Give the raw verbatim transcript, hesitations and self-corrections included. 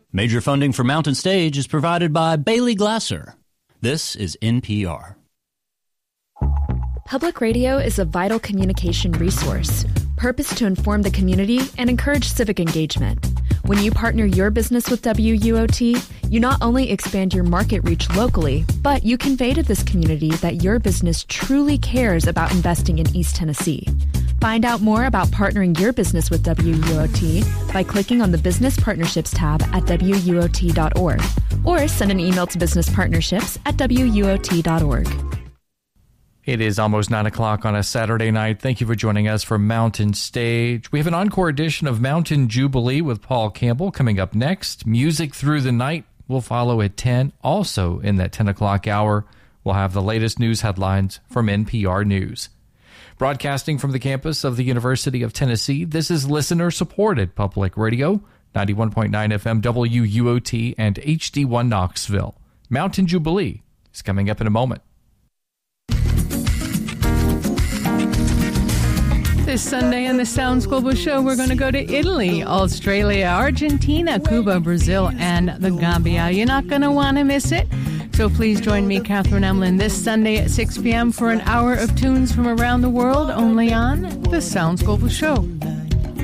Major funding for Mountain Stage is provided by Bailey Glasser. This is N P R. Public radio is a vital communication resource, purposed to inform the community and encourage civic engagement. When you partner your business with W U O T, you not only expand your market reach locally, but you convey to this community that your business truly cares about investing in East Tennessee. Find out more about partnering your business with W U O T by clicking on the Business Partnerships tab at W U O T dot org or send an email to businesspartnerships at W U O T dot org. It is almost nine o'clock on a Saturday night. Thank you for joining us for Mountain Stage. We have an encore edition of Mountain Jubilee with Paul Campbell coming up next. Music Through the Night will follow at ten. Also in that ten o'clock hour, we'll have the latest news headlines from N P R News. Broadcasting from the campus of the University of Tennessee, this is listener-supported public radio, ninety-one point nine F M W U O T and H D one Knoxville. Mountain Jubilee is coming up in a moment. This Sunday on the Sounds Global Show, we're going to go to Italy, Australia, Argentina, Cuba, Brazil, and the Gambia. You're not going to want to miss it. So please join me, Catherine Emlin, this Sunday at six p.m. for an hour of tunes from around the world, only on the Sounds Global Show.